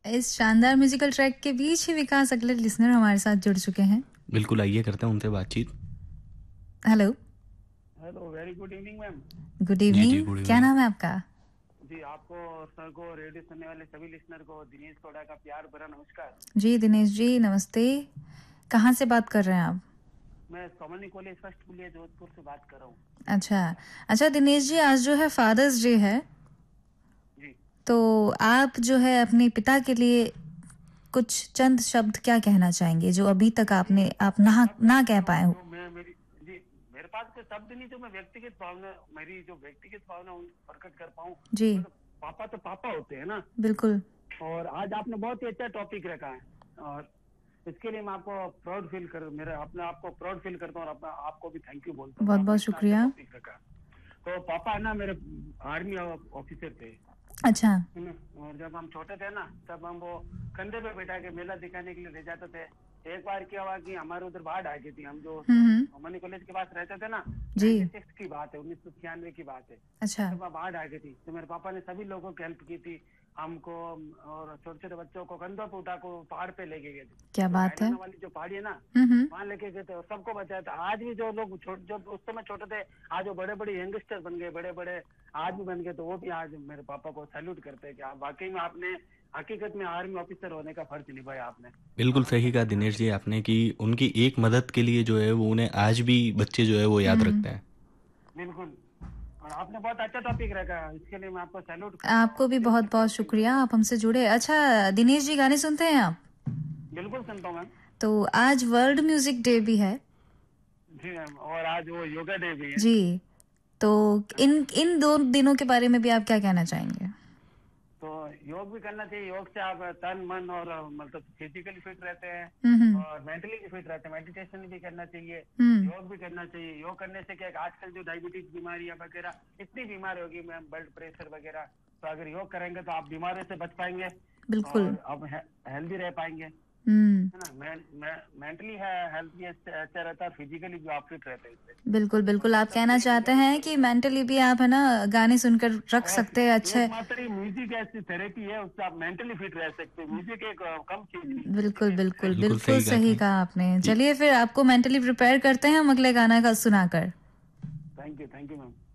इस शानदार musical track के बीच ही विकास अगले लिसनर हमारे साथ जुड़ चुके हैं। बिल्कुल, आइए करते हैं उनसे बातचीत। Hello. Hello, very good evening ma'am. Good जी जी, इवनिंग। गुड क्या इवनिंग। नाम है आपका? जी, आपको सर को, रेडियो सुनने वाले सभी लिसनर को दिनेश कोड़ा का प्यार भरा नमस्कार। जी दिनेश जी नमस्ते। कहाँ से बात कर रहे हैं आप? मैं सोमानी कॉलेज फर्स्ट पुलिया जोधपुर से बात कर रहा हूँ। अच्छा अच्छा दिनेश जी, आज जो है फादर्स डे है, जी तो आप जो है अपने पिता के लिए कुछ चंद शब्द क्या कहना चाहेंगे जो अभी तक आप ना शब्द ना कह नहीं, पाए हो? जो मैं मेरी जी मेरे पास कोई शब्द नहीं, जो मैं व्यक्तिगत भावना, मेरी जो व्यक्तिगत भावना प्रकट कर पाऊँ। जी मतलब पापा तो पापा होते हैं ना। बिल्कुल। और आज आपने बहुत ही अच्छा टॉपिक रखा है, और इसके लिए मैं आपको प्राउड फील कर मेरा अपने आपको प्राउड फील करता हूँ, और अपना आपको भी थैंक यू बोलता हूँ कि बहुत आपने बहुत इतना अच्छा शुक्रिया। टॉपिक रखा। तो पापा है ना, मेरे आर्मी ऑफिसर थे, अच्छा। है ना। और जब हम छोटे थे ना, तब हम वो कंधे पे बैठा के मेला दिखाने के लिए ले जाते थे। एक बार क्या हुआ कि हमारे उधर बाढ़ आ गई थी, हम जो हम्म। मनी कॉलेज के पास रहते थे ना, जी। 96 की बात है, 1996 की बात है। अच्छा। तब वहाँ बाढ़ आ गई थी, तो मेरे पापा ने सभी लोगों की हेल्प की थी, हमको और छोटे छोटे बच्चों को कंधों पे उठा को पहाड़ पे लेके गए थे। क्या तो बात है। रायनाना वाली जो पहाड़ी है ना, हम्म। वहाँ लेके गए थे और सबको बचाया था। आज भी जो लोग जो उस समय छोटे थे, आज वो बड़े बड़े यंगस्टर बन गए, बड़े बड़े आदमी बन गए, तो वो भी आज मेरे पापा को सैल्यूट करते हैं कि आप वाकई में आपने हकीकत में आर्मी ऑफिसर होने का फर्ज निभाया आपने। बिल्कुल और सही कहा दिनेश जी आपने कि उनकी एक मदद के लिए जो है वो उन्हें आज भी बच्चे जो है वो याद हम्म। रखते हैं। बिल्कुल, और आपने बहुत अच्छा टॉपिक रखा है, इसके लिए मैं आपको सैल्यूट करता हूँ आपको और भी दिल से बहुत बहुत प्राउड फील शुक्रिया, करता हूँ। आप हमसे जुड़े। अच्छा दिनेश जी, गाने सुनते हैं आप? बिल्कुल सुनता हूँ मैम। तो आज वर्ल्ड म्यूजिक डे भी है। जी मैम, और आज वो योगा डे भी है। जी। तो इन इन दो दिनों के बारे में भी आप क्या कहना चाहेंगे? तो योग भी करना चाहिए, योग से आप तन मन और मतलब फिजिकली फिट रहते हैं, हम्म। और मेंटली भी फिट रहते हैं। मेडिटेशन भी करना चाहिए, हम्म। योग भी करना चाहिए। योग करने से क्या है, आजकल जो डायबिटीज बीमारियां वगैरह इतनी बीमार होगी मैम, ब्लड प्रेशर वगैरह, तो अगर योग करेंगे तो आप बीमारियों से बच पाएंगे, बिल्कुल। और आप हेल्दी रह पाएंगे, हम्म। है ना। मेंटली है हेल्थ भी अच्छा रहता है, फिजिकली भी आप फिट रहते हैं इससे। बिल्कुल और बिल्कुल, मैं आप कहना सबसे चाहते गुजारिश हैं कि करूंगा, मेंटली भी आप है ना गाने सुनकर रख और सकते हैं अच्छे। एकमात्र ही म्यूजिक ऐसी थेरेपी है, उससे आप मेंटली फिट रह सकते हैं। म्यूजिक एक कम चीज नहीं, बिल्कुल म्यूजिक एक बिल्कुल श्रेष्ठ बिल्कुल चीज है। बिल्कुल सही कहा सही कि कहा आपने। कि चलिए फिर आपको मेंटली प्रिपेयर करते हैं हम अगले गाना का सुनाकर। Thank you ma'am.